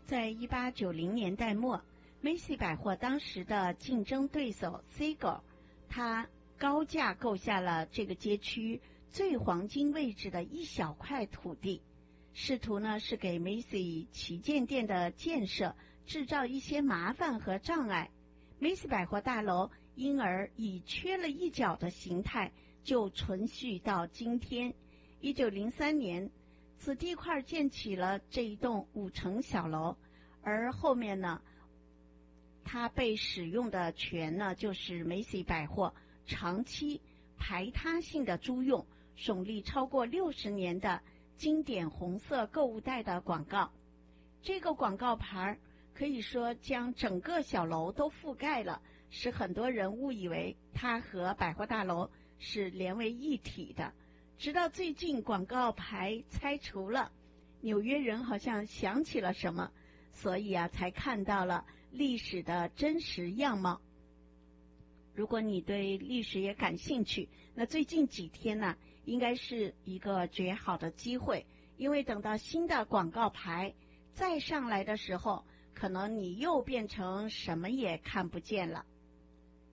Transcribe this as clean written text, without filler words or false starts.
在1890年代末，Macy 百货当时的竞争对手 Seagull， 他高价购下了这个街区最黄金位置的一小块土地，试图呢是给 Macy 旗舰店的建设制造一些麻烦和障碍。Macy 百货大楼因而以缺了一角的形态就存续到今天。1903年，此地块建起了这一栋5层小楼，而后面呢，它被使用的权呢，就是 Macy 百货长期排他性的租用耸立超过60年的经典红色购物袋的广告。这个广告牌可以说将整个小楼都覆盖了，使很多人误以为它和百货大楼是连为一体的。直到最近广告牌拆除了，纽约人好像想起了什么，所以才看到了历史的真实样貌。如果你对历史也感兴趣，那最近几天呢，应该是一个绝好的机会，因为等到新的广告牌再上来的时候，可能你又变成什么也看不见了。